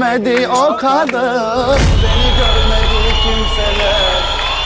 görmedi o kadar, beni görmedi kimseler.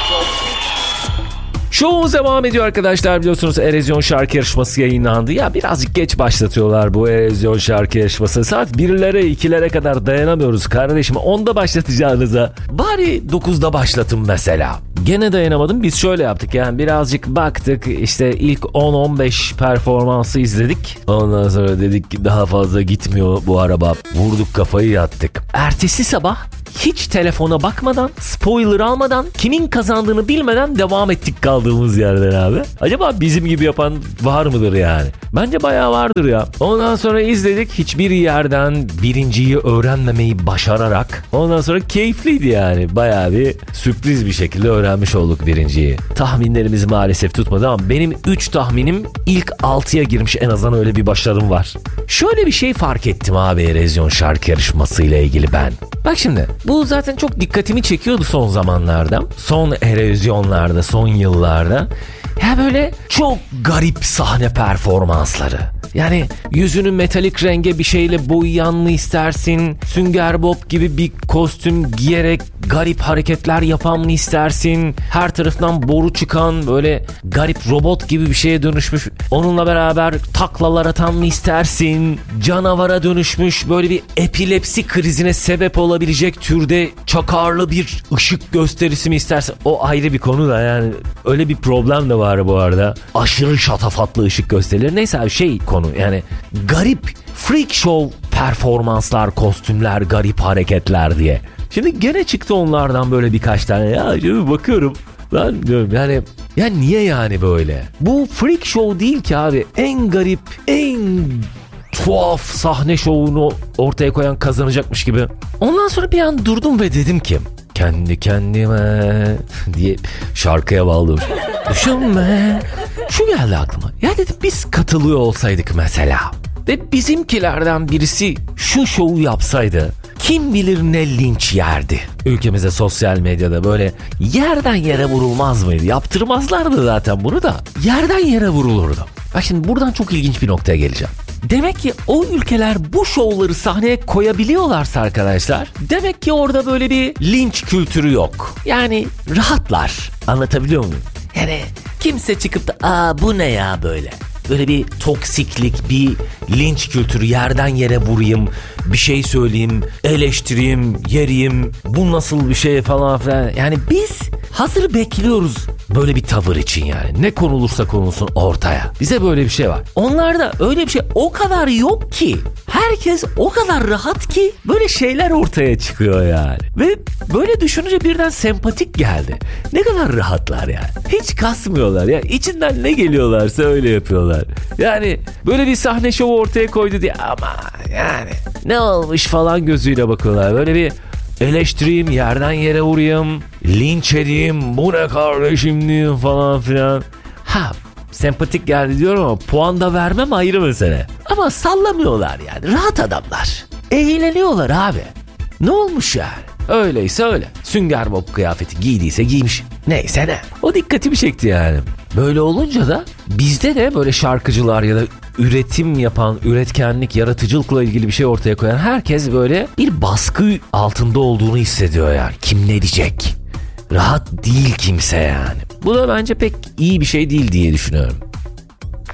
Şovumuz devam ediyor arkadaşlar, biliyorsunuz Erozyon şarkı yarışması yayınlandı. Ya birazcık geç başlatıyorlar bu Erozyon şarkı yarışması. Saat 1'lere 2'lere kadar dayanamıyoruz kardeşim. 10'da başlatacağınıza bari 9'da başlatın mesela. Gene dayanamadım, biz şöyle yaptık yani, birazcık baktık işte ilk 10-15 performansı izledik. Ondan sonra dedik ki daha fazla gitmiyor bu araba, vurduk kafayı yattık. Ertesi sabah hiç telefona bakmadan, spoiler almadan, kimin kazandığını bilmeden devam ettik kaldığımız yerden abi. Acaba bizim gibi yapan var mıdır yani? Bence bayağı vardır ya. Ondan sonra izledik, hiçbir yerden birinciyi öğrenmemeyi başararak. Ondan sonra keyifliydi yani. Bayağı bir sürpriz bir şekilde öğrenmiş olduk birinciyi. Tahminlerimiz maalesef tutmadı ama benim 3 tahminim ilk 6'ya girmiş, en azından öyle bir başarım var. Şöyle bir şey fark ettim abi Erozyon şarkı yarışmasıyla ilgili ben. Bak şimdi, bu zaten çok dikkatimi çekiyordu son zamanlarda. Son erozyonlarda, son yıllarda. Ya böyle çok garip sahne performansları. Yani yüzünü metalik renge bir şeyle boyayan mı istersin? Sünger Bob gibi bir kostüm giyerek garip hareketler yapan mı istersin? Her taraftan boru çıkan böyle garip robot gibi bir şeye dönüşmüş, onunla beraber taklalar atan mı istersin? Canavara dönüşmüş, böyle bir epilepsi krizine sebep olabilecek türde çakarlı bir ışık gösterisi mi istersin? O ayrı bir konu da yani, öyle bir problem de var bu arada. Aşırı şatafatlı ışık gösterileri. Neyse abi, konu yani garip freak show performanslar, kostümler, garip hareketler diye. Şimdi gene çıktı onlardan böyle birkaç tane. Ya şimdi bakıyorum lan diyorum yani, ya niye yani böyle? Bu freak show değil ki abi. En garip, en tuhaf sahne şovunu ortaya koyan kazanacakmış gibi. Ondan sonra bir an durdum ve dedim ki, kendi kendime diye şarkıya bağladım. Düşünme. Şu geldi aklıma. Ya dedim, biz katılıyor olsaydık mesela ve bizimkilerden birisi şu şovu yapsaydı, kim bilir ne linç yerdi. Ülkemize sosyal medyada böyle yerden yere vurulmaz mıydı? Yaptırmazlardı zaten bunu da. Yerden yere vurulurdu. Bak şimdi buradan çok ilginç bir noktaya geleceğim. Demek ki o ülkeler bu şovları sahneye koyabiliyorlarsa arkadaşlar, demek ki orada böyle bir linç kültürü yok. Yani rahatlar. Anlatabiliyor muyum? Yani kimse çıkıp da bu ne ya böyle? Böyle bir toksiklik, bir linç kültürü, yerden yere vurayım, bir şey söyleyeyim, eleştireyim, yeriyim, bu nasıl bir şey falan filan. Yani biz hazır bekliyoruz böyle bir tavır için yani. Ne konulursa konulsun ortaya. Bize böyle bir şey var. Onlarda öyle bir şey o kadar yok ki. Herkes o kadar rahat ki böyle şeyler ortaya çıkıyor yani. Ve böyle düşününce birden sempatik geldi. Ne kadar rahatlar yani. Hiç kasmıyorlar ya. İçinden ne geliyorlarsa öyle yapıyorlar. Yani böyle bir sahne şovu ortaya koydu diye ama yani ne olmuş falan gözüyle bakıyorlar. Böyle bir eleştireyim, yerden yere vurayım, linç edeyim, bu ne kardeşim diyeyim falan filan. Sempatik geldi diyorum ama puan da vermem ayrı mesele. Ama sallamıyorlar yani, rahat adamlar. Eğleniyorlar abi. Ne olmuş yani? Öyleyse öyle. Sünger Bob kıyafeti giydiyse giymiş. Neyse ne. O dikkatimi çekti yani. Böyle olunca da bizde de böyle şarkıcılar ya da üretim yapan, üretkenlik, yaratıcılıkla ilgili bir şey ortaya koyan herkes böyle bir baskı altında olduğunu hissediyor yani. Kim ne diyecek? Rahat değil kimse yani. Bu da bence pek iyi bir şey değil diye düşünüyorum.